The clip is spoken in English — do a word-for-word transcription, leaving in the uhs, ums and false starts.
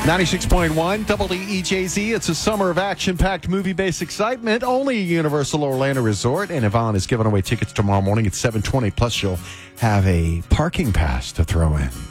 ninety-six point one W E J Z. It's a summer of action-packed movie-based excitement. Only a Universal Orlando Resort. And Yvonne is giving away tickets tomorrow morning at seven twenty. Plus, she'll have a parking pass to throw in.